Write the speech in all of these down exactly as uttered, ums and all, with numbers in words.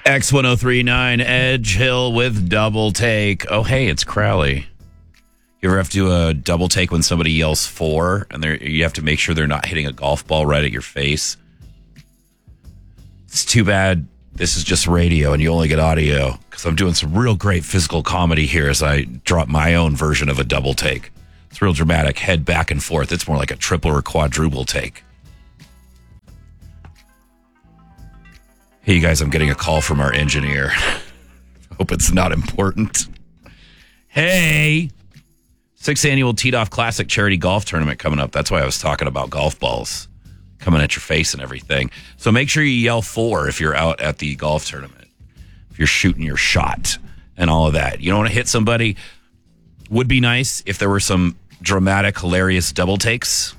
X ten thirty-nine Edge Hill with Double Take. Oh, hey, it's Crowley. You ever have to do a double take when somebody yells four and you have to make sure they're not hitting a golf ball right at your face? It's too bad this is just radio and you only get audio, because I'm doing some real great physical comedy here as I drop my own version of a double take. It's real dramatic, head back and forth. It's more like a triple or quadruple take. Hey, you guys, I'm getting a call from our engineer. Hope it's not important. Hey, sixth annual Teed Off Classic charity golf tournament coming up. That's why I was talking about golf balls coming at your face and everything. So make sure you yell four if you're out at the golf tournament, if you're shooting your shot and all of that. You don't want to hit somebody. Would be nice if there were some dramatic, hilarious double takes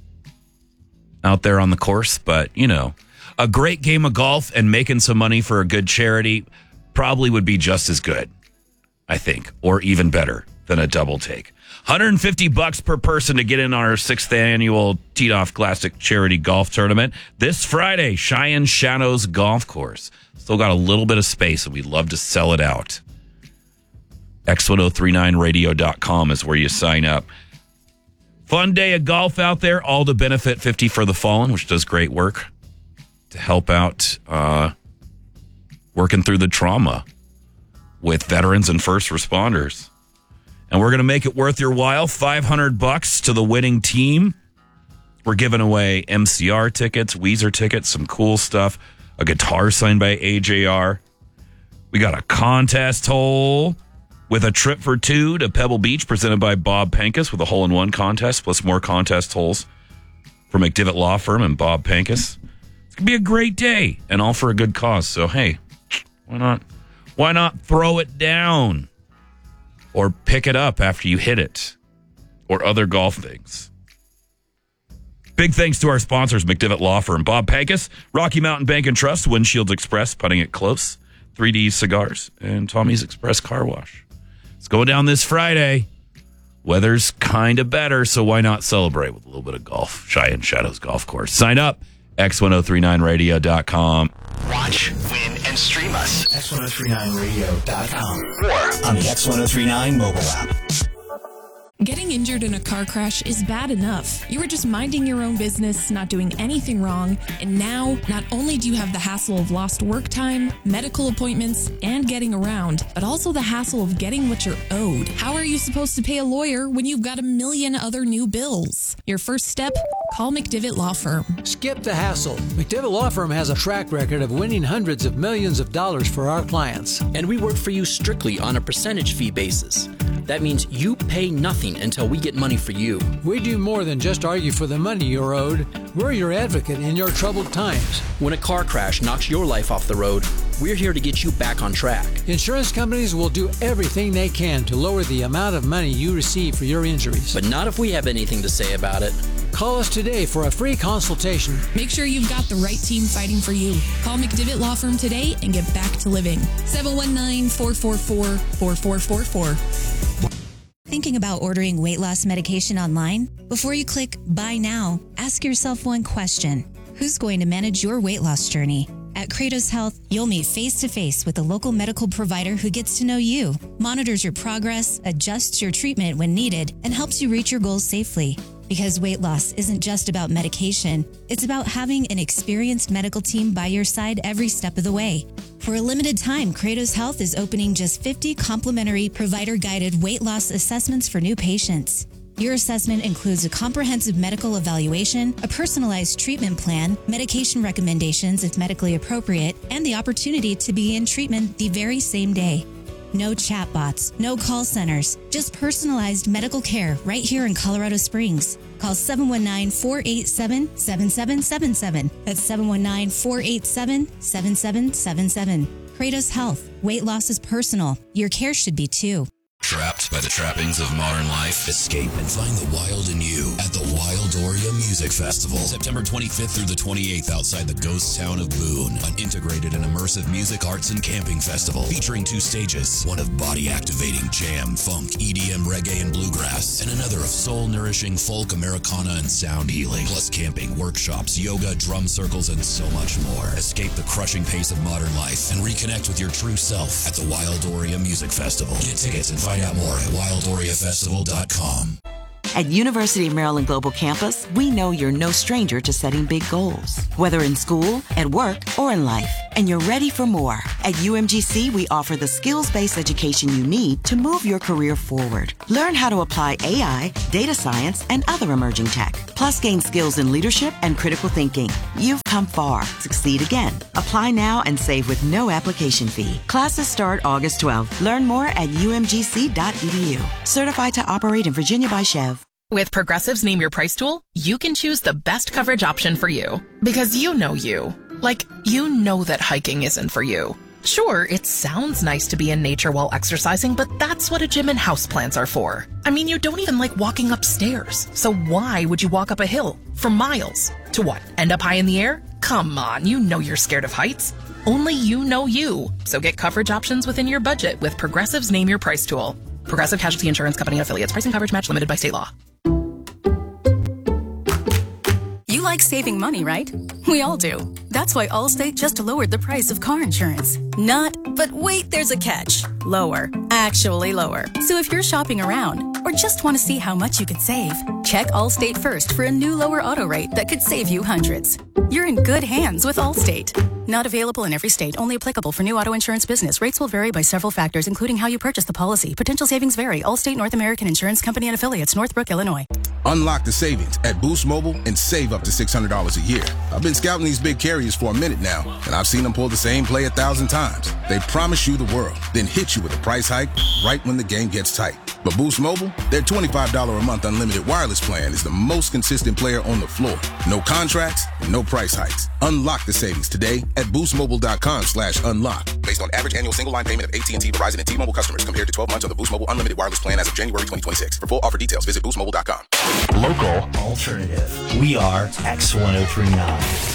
out there on the course, but, you know, a great game of golf and making some money for a good charity probably would be just as good, I think, or even better than a double take. one hundred fifty bucks per person to get in our sixth annual Teed Off Classic charity golf tournament this Friday, Cheyenne Shadows Golf Course. Still got a little bit of space, and we'd love to sell it out. X ten thirty-nine radio dot com is where you sign up. Fun day of golf out there, all to benefit fifty for the Fallen, which does great work to help out uh, working through the trauma with veterans and first responders. And we're going to make it worth your while. five hundred bucks to the winning team. We're giving away M C R tickets, Weezer tickets, some cool stuff, a guitar signed by A J R. We got a contest hole with a trip for two to Pebble Beach presented by Bob Pankus with a hole-in-one contest, plus more contest holes for McDivitt Law Firm and Bob Pankus. It's going to be a great day, and all for a good cause. So, hey, why not? Why not throw it down or pick it up after you hit it or other golf things? Big thanks to our sponsors, McDivitt Law Firm, Bob Pankus, Rocky Mountain Bank and Trust, Windshields Express, Putting It Close, three D Cigars, and Tommy's Express Car Wash. It's going down this Friday. Weather's kind of better, so why not celebrate with a little bit of golf? Cheyenne Shadows Golf Course. Sign up. X ten thirty-nine radio dot com. Watch, win, and stream us. X ten thirty-nine radio dot com. Or on the X ten thirty-nine mobile app. Getting injured in a car crash is bad enough. You were just minding your own business, not doing anything wrong, and now not only do you have the hassle of lost work time, medical appointments, and getting around, but also the hassle of getting what you're owed. How are you supposed to pay a lawyer when you've got a million other new bills? Your first step? Call McDivitt Law Firm. Skip the hassle. McDivitt Law Firm has a track record of winning hundreds of millions of dollars for our clients. And we work for you strictly on a percentage fee basis. That means you pay nothing until we get money for you. We do more than just argue for the money you're owed. We're your advocate in your troubled times. When a car crash knocks your life off the road, we're here to get you back on track. Insurance companies will do everything they can to lower the amount of money you receive for your injuries. But not if we have anything to say about it. Call us today for a free consultation. Make sure you've got the right team fighting for you. Call McDivitt Law Firm today and get back to living. seven one nine, four four four, four four four four. Thinking about ordering weight loss medication online? Before you click Buy Now, ask yourself one question. Who's going to manage your weight loss journey? At Kratos Health, you'll meet face-to-face with a local medical provider who gets to know you, monitors your progress, adjusts your treatment when needed, and helps you reach your goals safely. Because weight loss isn't just about medication, it's about having an experienced medical team by your side every step of the way. For a limited time, Kratos Health is opening just fifty complimentary provider-guided weight loss assessments for new patients. Your assessment includes a comprehensive medical evaluation, a personalized treatment plan, medication recommendations if medically appropriate, and the opportunity to begin treatment the very same day. No chatbots, no call centers, just personalized medical care right here in Colorado Springs. Call seven one nine, four eight seven, seven seven seven seven. That's seven one nine, four eight seven, seven seven seven seven. Kratos Health. Weight loss is personal. Your care should be too. Trapped by the trappings of modern life? Escape and find the wild in you at the Wildoria Music Festival. September twenty-fifth through the twenty-eighth outside the ghost town of Boone. An integrated and immersive music, arts, and camping festival featuring two stages. One of body-activating jam, funk, E D M, reggae, and bluegrass. And another of soul-nourishing folk, Americana, and sound healing. Plus camping, workshops, yoga, drum circles, and so much more. Escape the crushing pace of modern life and reconnect with your true self at the Wildoria Music Festival. Get tickets and find out more at wildoria festival dot com. At University of Maryland Global Campus, we know you're no stranger to setting big goals, whether in school, at work, or in life, and you're ready for more. At U M G C, we offer the skills-based education you need to move your career forward. Learn how to apply A I, data science, and other emerging tech, plus gain skills in leadership and critical thinking. You've come far. Succeed again. Apply now and save with no application fee. Classes start August twelfth. Learn more at u m g c dot e d u. Certified to operate in Virginia by Chev. With Progressive's Name Your Price tool, you can choose the best coverage option for you. Because you know you. Like, you know that hiking isn't for you. Sure, it sounds nice to be in nature while exercising, but that's what a gym and houseplants are for. I mean, you don't even like walking upstairs. So why would you walk up a hill for miles? To what, end up high in the air? Come on, you know you're scared of heights. Only you know you. So get coverage options within your budget with Progressive's Name Your Price tool. Progressive Casualty Insurance Company and Affiliates. Pricing coverage match limited by state law. You like saving money, right? We all do. That's why Allstate just lowered the price of car insurance. Not, but wait, there's a catch. Lower. Actually lower. So if you're shopping around or just want to see how much you could save, check Allstate first for a new lower auto rate that could save you hundreds. You're in good hands with Allstate. Not available in every state. Only applicable for new auto insurance business. Rates will vary by several factors, including how you purchase the policy. Potential savings vary. Allstate North American Insurance Company and Affiliates, Northbrook, Illinois. Unlock the savings at Boost Mobile and save up to six hundred dollars a year. I've been scouting these big carriers for a minute now, and I've seen them pull the same play a thousand times. They promise you the world, then hit you with a price hike right when the game gets tight. But Boost Mobile, their twenty-five dollars a month unlimited wireless plan is the most consistent player on the floor. No contracts, no price hikes. Unlock the savings today at boostmobile.com slash unlock. Based on average annual single line payment of A T and T, Verizon, and T-Mobile customers compared to twelve months on the Boost Mobile unlimited wireless plan as of January twenty twenty-six. For full offer details, visit boost mobile dot com. Local alternative. We are X ten thirty-nine.